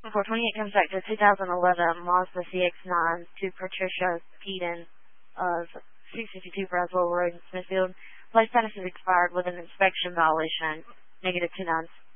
For 28 comes back to 2011 Mazda CX-9 to Patricia Keaton of 652 Braswell Road in Smithfield. Place status is expired with an inspection violation, -2 nines.